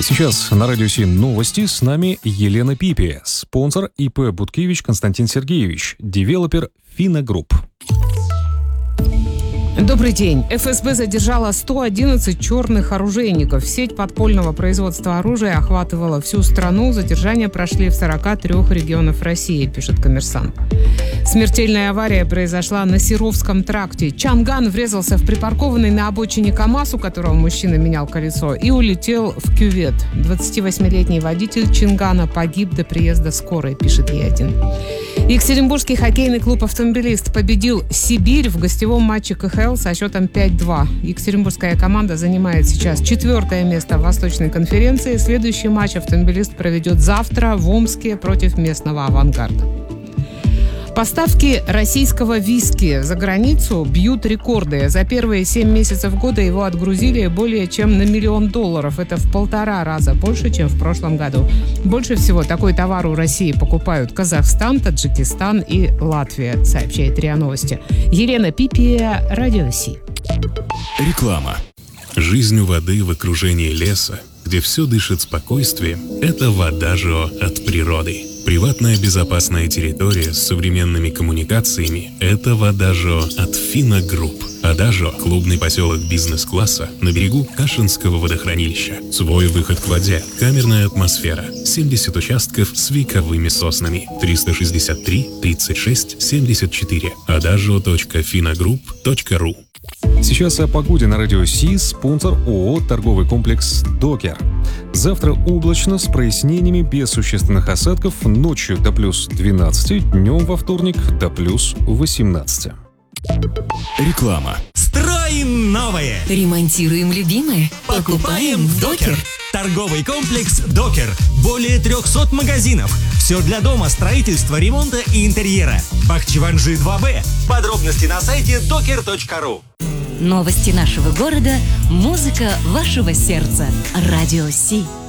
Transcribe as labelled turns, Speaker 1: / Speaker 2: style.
Speaker 1: Сейчас на Радио 7 новости. С нами Елена Пипи, спонсор ИП Буткевич Константин Сергеевич, девелопер Финагрупп.
Speaker 2: Добрый день. ФСБ задержала 111 черных оружейников. Сеть подпольного производства оружия охватывала всю страну. Задержания прошли в 43 регионах России, пишет «Коммерсант». Смертельная авария произошла на Серовском тракте. Чанган врезался в припаркованный на обочине КАМАЗ, у которого мужчина менял колесо, и улетел в кювет. 28-летний водитель Чингана погиб до приезда скорой, пишет Е1. Екатеринбургский хоккейный клуб «Автомобилист» победил «Сибирь» в гостевом матче КХЛ со счетом 5-2. Екатеринбургская команда занимает сейчас 4-е место в Восточной конференции. Следующий матч «Автомобилист» проведет завтра в Омске против местного «Авангарда». Поставки российского виски за границу бьют рекорды. За первые 7 месяцев года его отгрузили более чем на $1 миллион. Это в 1,5 раза больше, чем в прошлом году. Больше всего такой товар у России покупают Казахстан, Таджикистан и Латвия, сообщает РИА Новости. Елена Пипи, Радио Си.
Speaker 3: Реклама. Жизнь у воды в окружении леса, где все дышит спокойствием, это Водажио от природы. Приватная безопасная территория с современными коммуникациями – это Водажио от Финагрупп. Водажио – клубный поселок бизнес-класса на берегу Кашинского водохранилища. Свой выход к воде, камерная атмосфера, 70 участков с вековыми соснами. 363 36 74. Adagio.finagroup.ru.
Speaker 1: Сейчас о погоде на Радио Си, спонсор ООО «Торговый комплекс Докер». Завтра облачно, с прояснениями, без существенных осадков, ночью до плюс 12, днем во вторник до плюс 18.
Speaker 3: Реклама.
Speaker 4: Строим новое!
Speaker 5: Ремонтируем любимое.
Speaker 4: Покупаем в Докер. Торговый комплекс Докер. Более 300 магазинов. Все для дома, строительства, ремонта и интерьера. Бахчеванжи 2Б. Подробности на сайте doker.ru.
Speaker 5: Новости нашего города, музыка вашего сердца. Радио Си.